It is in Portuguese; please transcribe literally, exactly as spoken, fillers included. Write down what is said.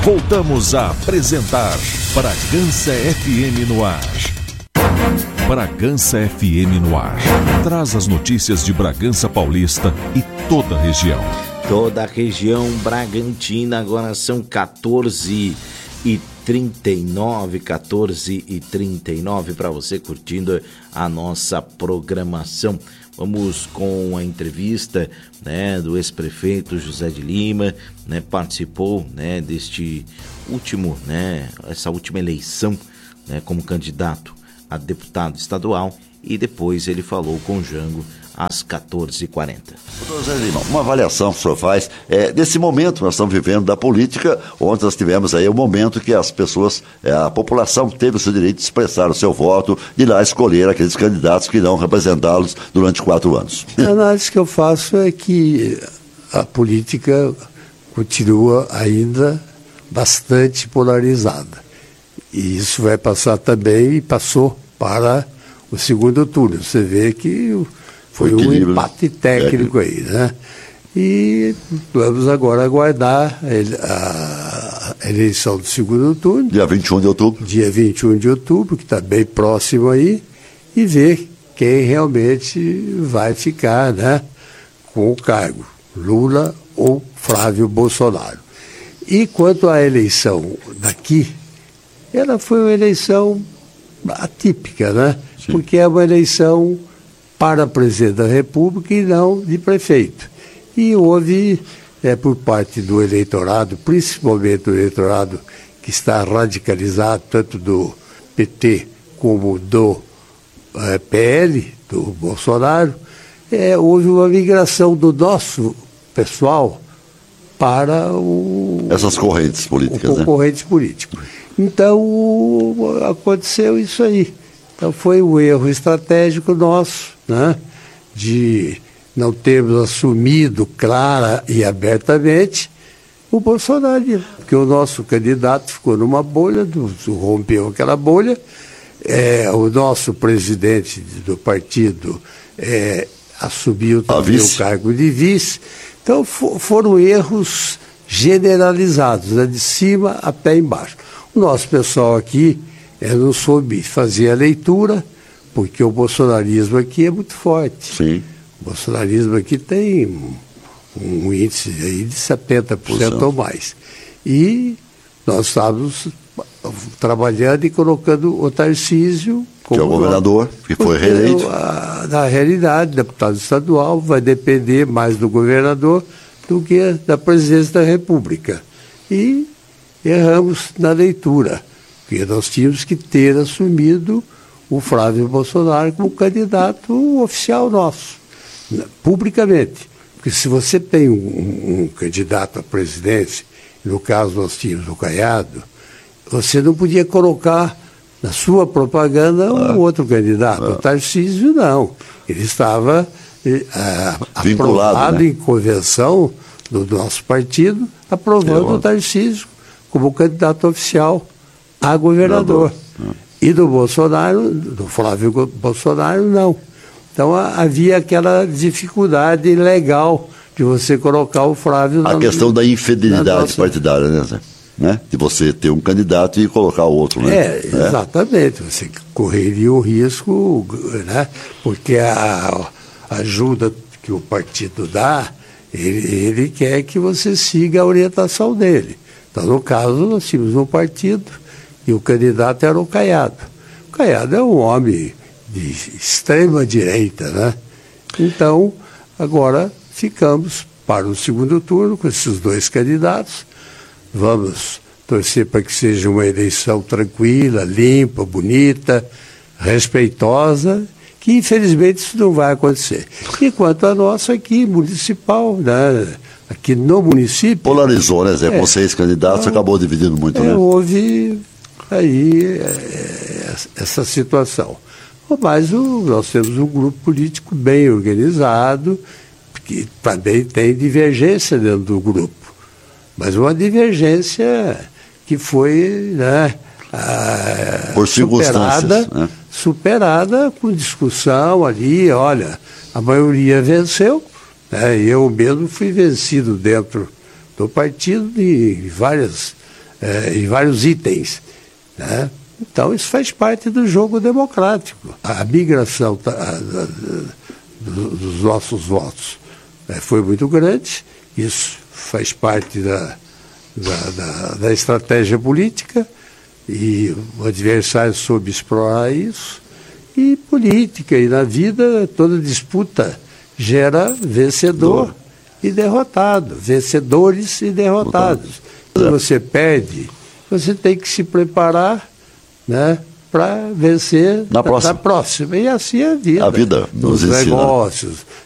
Voltamos a apresentar Bragança F M no ar. Bragança F M no ar. Traz as notícias de Bragança Paulista e toda a região. Toda a região Bragantina, agora são quatorze e trinta e nove, quatorze e trinta e nove para você curtindo a nossa programação. Vamos com a entrevista, né, do ex-prefeito José de Lima, né, participou, né, deste último, né, essa última eleição, né, como candidato a deputado estadual, e depois ele falou com o Jango às quatorze e quarenta. Doutor José de Lima, uma avaliação que o senhor faz é, desse momento que nós estamos vivendo da política, onde nós tivemos aí o momento que as pessoas, é, a população teve o seu direito de expressar o seu voto, de ir lá escolher aqueles candidatos que irão representá-los durante quatro anos. A análise que eu faço é que a política continua ainda bastante polarizada. E isso vai passar também, e passou para o segundo turno. Você vê que foi um empate técnico aí, né? E vamos agora aguardar a eleição do segundo turno. Dia vinte e um de outubro. Dia vinte e um de outubro, que está bem próximo aí, e ver quem realmente vai ficar, né, com o cargo, Lula ou Flávio Bolsonaro. E quanto à eleição daqui, ela foi uma eleição atípica, né? Sim. Porque é uma eleição para presidente da República e não de prefeito. E houve, é, por parte do eleitorado, principalmente do eleitorado que está radicalizado, tanto do P T como do é, P L, do Bolsonaro, é, houve uma migração do nosso pessoal para o... essas correntes políticas, o concorrente né? político. Então, o, aconteceu isso aí. Então, foi um erro estratégico nosso, né, de não termos assumido clara e abertamente o Bolsonaro, porque o nosso candidato ficou numa bolha, do, rompeu aquela bolha, é, o nosso presidente do partido é, assumiu também o cargo de vice. Então, for, foram erros generalizados, né, de cima até embaixo. O nosso pessoal aqui é, não soube fazer a leitura, porque o bolsonarismo aqui é muito forte. Sim. O bolsonarismo aqui tem um, um índice aí de setenta por cento ou mais. E nós estávamos trabalhando e colocando o Tarcísio como... que é o governador, que foi reeleito. A, na realidade, deputado estadual vai depender mais do governador do que da presidência da República. E erramos na leitura, porque nós tínhamos que ter assumido o Flávio Bolsonaro como candidato oficial nosso, publicamente. Porque se você tem um, um, um candidato à presidência, no caso nós tínhamos o Caiado, você não podia colocar na sua propaganda ah, um outro candidato. Ah. O Tarcísio não. Ele estava ah, aprovado, né, em convenção do nosso partido, aprovando o Tarcísio como candidato oficial a governador. Não, não. E do Bolsonaro, do Flávio Bolsonaro, não. Então a, havia aquela dificuldade legal de você colocar o Flávio... A na, questão da infidelidade nossa... partidária, né, Zé? Né? De você ter um candidato e colocar o outro, né? É, exatamente. É. Você correria o risco, né? Porque a, a ajuda que o partido dá, ele, ele quer que você siga a orientação dele. Então, no caso, nós tínhamos um partido e o candidato era o Caiado. O Caiado é um homem de extrema direita, né? Então, agora ficamos para o segundo turno com esses dois candidatos. Vamos torcer para que seja uma eleição tranquila, limpa, bonita, respeitosa, que infelizmente isso não vai acontecer. E quanto a nossa aqui, municipal, né? Aqui no município... Polarizou, né, Zé? É, Com seis candidatos, então, acabou dividindo muito, é, né? Houve aí é, essa situação. Mas o, nós temos um grupo político bem organizado, que também tem divergência dentro do grupo. Mas uma divergência que foi, né, a, por superada, né? superada com discussão ali. Olha, a maioria venceu, né? Eu mesmo fui vencido dentro do partido de várias é, em vários itens, né? Então, isso faz parte do jogo democrático. A migração tá, a, a, a, dos nossos votos é, foi muito grande, isso faz parte da, da, da, da estratégia política, e o adversário soube explorar isso. E política, e na vida, toda disputa gera vencedor Dor. e derrotado, vencedores e derrotados. Quando você perde, você tem que se preparar, né, para vencer na próxima. na próxima. E assim é a vida. A vida nos nos ensina. negócios,